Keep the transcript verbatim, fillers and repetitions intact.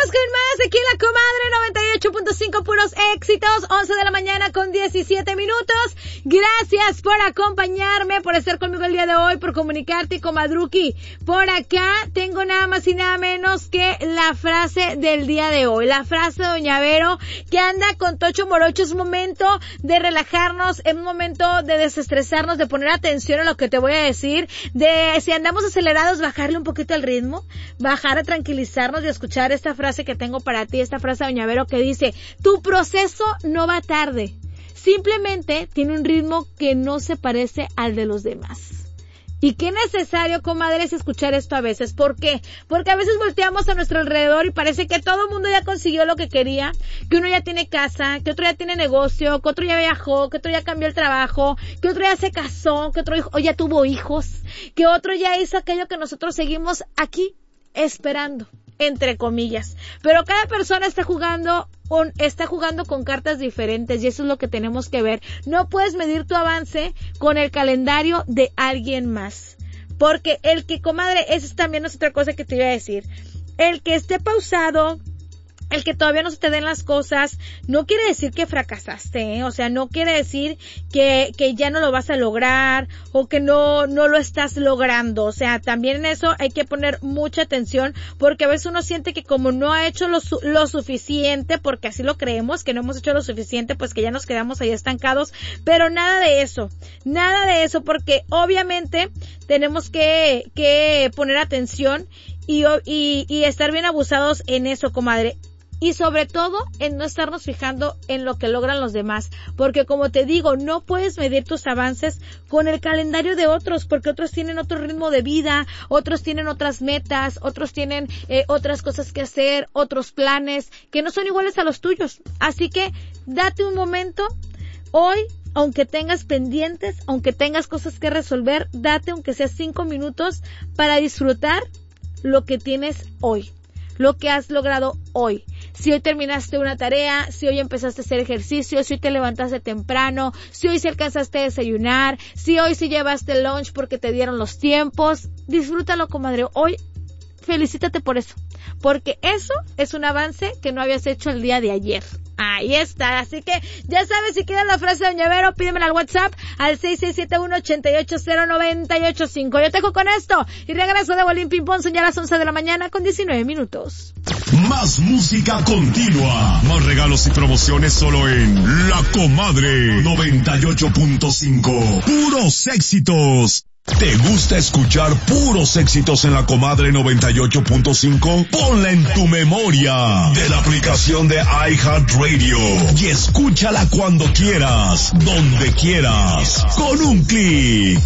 con más aquí en La Comadre noventa y ocho punto cinco, puros éxitos, once de la mañana con diecisiete minutos. Gracias por acompañarme, por estar conmigo el día de hoy, por comunicarte, comadruki. Por acá tengo nada más y nada menos que la frase del día de hoy, la frase de Doña Vero, que anda con Tocho Morocho. Es momento de relajarnos, es momento de desestresarnos, de poner atención a lo que te voy a decir, de si andamos acelerados, bajarle un poquito el ritmo, bajar a tranquilizarnos y escuchar esta frase que tengo para ti, esta frase de Doña Vero que dice: tu proceso no va tarde, simplemente tiene un ritmo que no se parece al de los demás. Y qué necesario, comadre, es escuchar esto a veces. ¿Por qué? Porque a veces volteamos a nuestro alrededor y parece que todo el mundo ya consiguió lo que quería, que uno ya tiene casa, que otro ya tiene negocio, que otro ya viajó, que otro ya cambió el trabajo, que otro ya se casó, que otro hijo, ya tuvo hijos, que otro ya hizo aquello que nosotros seguimos aquí esperando, entre comillas. Pero cada persona está jugando un, está jugando con cartas diferentes y eso es lo que tenemos que ver. No puedes medir tu avance con el calendario de alguien más. Porque el que, comadre, eso también es otra cosa que te iba a decir. El que esté pausado, el que todavía no se te den las cosas, no quiere decir que fracasaste, ¿eh? O sea, no quiere decir que, que ya no lo vas a lograr o que no, no lo estás logrando. O sea, también en eso hay que poner mucha atención porque a veces uno siente que como no ha hecho lo, su, lo suficiente, porque así lo creemos, que no hemos hecho lo suficiente, pues que ya nos quedamos ahí estancados, pero nada de eso, nada de eso, porque obviamente tenemos que, que poner atención y, y, y estar bien abusados en eso, comadre. Y sobre todo en no estarnos fijando en lo que logran los demás, porque como te digo, no puedes medir tus avances con el calendario de otros, porque otros tienen otro ritmo de vida, otros tienen otras metas, otros tienen eh, otras cosas que hacer, otros planes que no son iguales a los tuyos. Así que date un momento hoy, aunque tengas pendientes, aunque tengas cosas que resolver, date aunque sea cinco minutos para disfrutar lo que tienes hoy, lo que has logrado hoy. Si hoy terminaste una tarea, si hoy empezaste a hacer ejercicio, si hoy te levantaste temprano, si hoy se alcanzaste a desayunar, si hoy sí llevaste lunch porque te dieron los tiempos, disfrútalo, comadre. Hoy felicítate por eso, porque eso es un avance que no habías hecho el día de ayer. Ahí está, así que ya sabes, si quieres la frase de Doña Vero, pídemela al WhatsApp al seis seis siete uno, ocho ocho cero, nueve ocho cinco. Yo te dejo con esto y regreso de Bolín Ping Pong, son ya las once de la mañana con diecinueve minutos. Más música continua, más regalos y promociones solo en La Comadre noventa y ocho punto cinco. Puros éxitos. ¿Te gusta escuchar puros éxitos en La Comadre noventa y ocho punto cinco? Ponla en tu memoria de la aplicación de iHeartRadio y escúchala cuando quieras, donde quieras, con un clic.